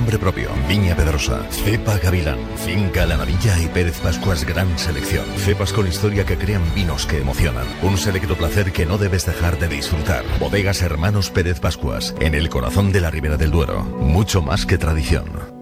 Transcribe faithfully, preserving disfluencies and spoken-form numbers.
nombre propio. Viña Pedrosa, Cepa Gavilán, Finca La Navilla y Pérez Pascuas Gran Selección. Cepas con historia que crean vinos que emocionan. Un selecto placer que no debes dejar de disfrutar. Bodegas Hermanos Pérez Pascuas, en el corazón de la Ribera del Duero. Mucho más que tradición.